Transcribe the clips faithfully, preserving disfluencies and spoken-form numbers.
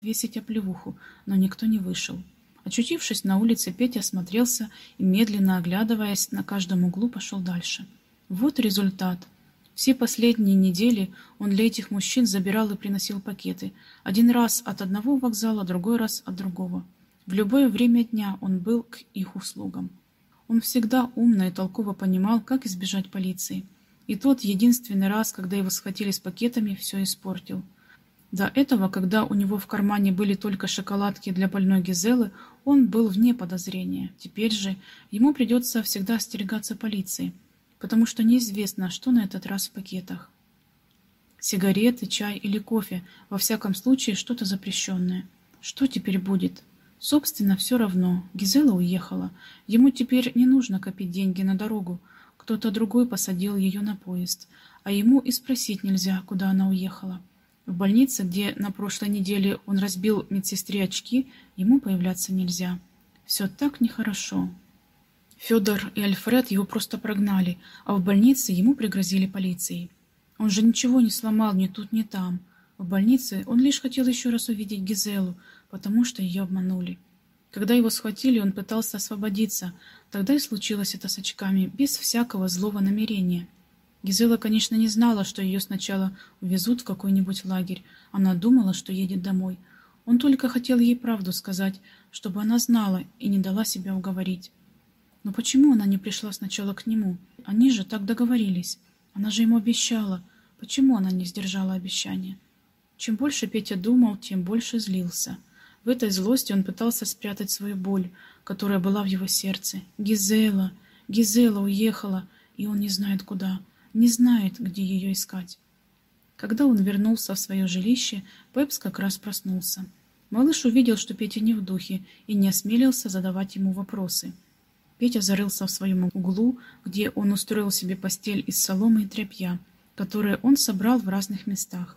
весить оплеуху, но никто не вышел. Очутившись на улице, Петя осмотрелся и, медленно оглядываясь, на каждом углу пошел дальше. Вот результат. Все последние недели он для этих мужчин забирал и приносил пакеты. Один раз от одного вокзала, другой раз от другого. В любое время дня он был к их услугам. Он всегда умно и толково понимал, как избежать полиции. И тот единственный раз, когда его схватили с пакетами, все испортил. До этого, когда у него в кармане были только шоколадки для больной Гизелы, он был вне подозрения. Теперь же ему придется всегда остерегаться полиции, потому что неизвестно, что на этот раз в пакетах. Сигареты, чай или кофе, во всяком случае что-то запрещенное. Что теперь будет? Собственно, все равно. Гизела уехала. Ему теперь не нужно копить деньги на дорогу. Кто-то другой посадил ее на поезд, а ему и спросить нельзя, куда она уехала. В больнице, где на прошлой неделе он разбил медсестре очки, ему появляться нельзя. Все так нехорошо. Федор и Альфред его просто прогнали, а в больнице ему пригрозили полицией. Он же ничего не сломал ни тут, ни там. В больнице он лишь хотел еще раз увидеть Гизелу, потому что ее обманули. Когда его схватили, он пытался освободиться. Тогда и случилось это с очками, без всякого злого намерения. Гизела, конечно, не знала, что ее сначала увезут в какой-нибудь лагерь. Она думала, что едет домой. Он только хотел ей правду сказать, чтобы она знала и не дала себя уговорить. Но почему она не пришла сначала к нему? Они же так договорились. Она же ему обещала. Почему она не сдержала обещания? Чем больше Петя думал, тем больше злился. В этой злости он пытался спрятать свою боль, которая была в его сердце. Гизела, Гизела уехала, и он не знает куда. Не знает, где ее искать. Когда он вернулся в свое жилище, Пепс как раз проснулся. Малыш увидел, что Петя не в духе, и не осмелился задавать ему вопросы. Петя зарылся в своем углу, где он устроил себе постель из соломы и тряпья, которые он собрал в разных местах.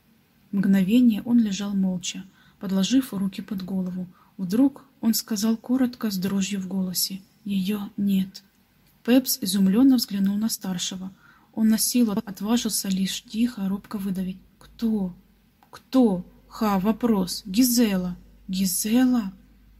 Мгновение он лежал молча, подложив руки под голову. Вдруг он сказал коротко, с дрожью в голосе: «Ее нет». Пепс изумленно взглянул на старшего. Он на силу отважился лишь тихо, робко выдавить: «Кто? Кто? Ха, вопрос. Гизела. Гизела?»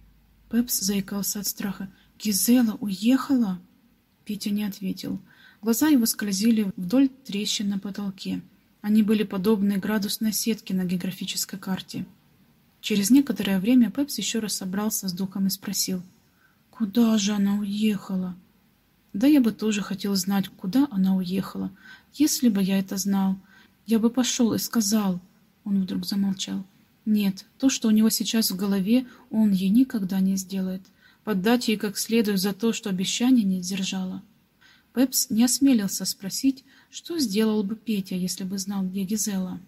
Пепс заикался от страха. «Гизела уехала?» Петя не ответил. Глаза его скользили вдоль трещин на потолке. Они были подобны градусной сетке на географической карте. Через некоторое время Пепс еще раз собрался с духом и спросил: «Куда же она уехала?» «Да я бы тоже хотел знать, куда она уехала. Если бы я это знал, я бы пошел и сказал...» Он вдруг замолчал. «Нет, то, что у него сейчас в голове, он ей никогда не сделает. Поддать ей как следует за то, что обещание не сдержала». Пепс не осмелился спросить, что сделал бы Петя, если бы знал, где Гизела.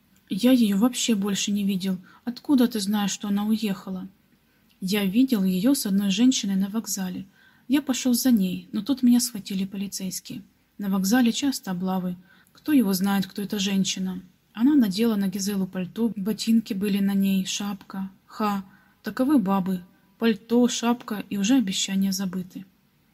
«Я ее вообще больше не видел. Откуда ты знаешь, что она уехала?» «Я видел ее с одной женщиной на вокзале. Я пошел за ней, но тут меня схватили полицейские. На вокзале часто облавы. Кто его знает, кто эта женщина? Она надела на Гизелу пальто, ботинки были на ней, шапка. Ха, таковы бабы. Пальто, шапка и уже обещания забыты».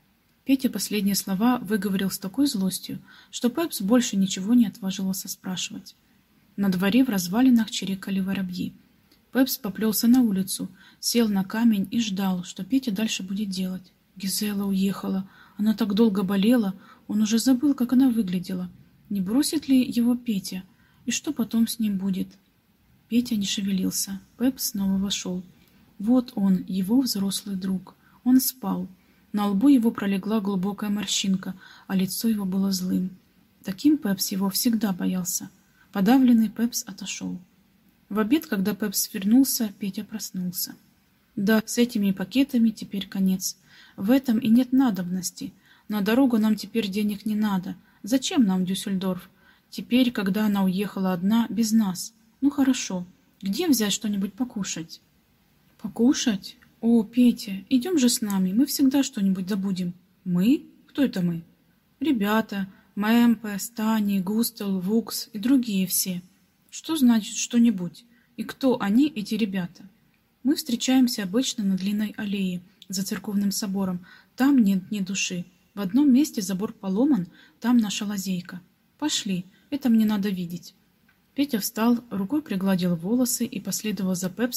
Петя последние слова выговорил с такой злостью, что Пепс больше ничего не отваживался спрашивать. На дворе в развалинах чирикали воробьи. Пепс поплелся на улицу, сел на камень и ждал, что Петя дальше будет делать. Гизела уехала. Она так долго болела, он уже забыл, как она выглядела. Не бросит ли его Петя? И что потом с ним будет? Петя не шевелился. Пепс снова вошел. Вот он, его взрослый друг. Он спал. На лбу его пролегла глубокая морщинка, а лицо его было злым. Таким Пепс его всегда боялся. Подавленный Пепс отошел. В обед, когда Пепс вернулся, Петя проснулся. Да, с этими пакетами теперь конец. В этом и нет надобности. На дорогу нам теперь денег не надо. Зачем нам Дюссельдорф? Теперь, когда она уехала одна, без нас. Ну хорошо. Где взять что-нибудь покушать? Покушать? О, Петя, идем же с нами. Мы всегда что-нибудь добудем. Мы? Кто это мы? Ребята. Мэмпе, Стани, Густел, Вукс и другие все. Что значит что-нибудь? И кто они, эти ребята? Мы встречаемся обычно на длинной аллее за церковным собором. Там нет ни души. В одном месте забор поломан, там наша лазейка. Пошли, это мне надо видеть. Петя встал, рукой пригладил волосы и последовал за Пепси